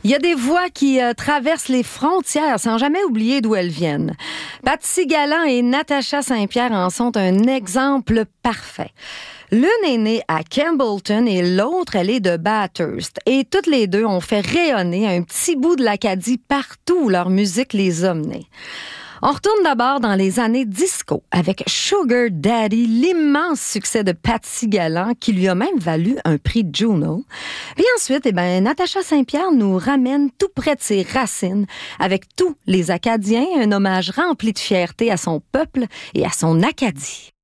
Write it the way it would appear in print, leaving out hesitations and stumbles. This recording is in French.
Il y a des voix qui traversent les frontières sans jamais oublier d'où elles viennent. Patsy Galland et Natacha Saint-Pierre en sont un exemple parfait. L'une est née à Campbellton et l'autre, elle est de Bathurst. Et toutes les deux ont fait rayonner un petit bout de l'Acadie partout où leur musique les a menées. On retourne d'abord dans les années disco avec Sugar Daddy, l'immense succès de Patsy Galland qui lui a même valu un prix Juno. Puis ensuite, Natacha Saint-Pierre nous ramène tout près de ses racines avec tous les Acadiens, un hommage rempli de fierté à son peuple et à son Acadie.